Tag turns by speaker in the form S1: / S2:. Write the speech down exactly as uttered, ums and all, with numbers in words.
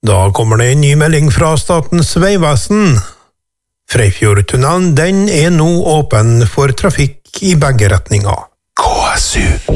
S1: Da kommer det en ny melding fra Statens vegvesen. Freifjordtunnelen, den er nå åpen for trafikk i begge retninger. K S U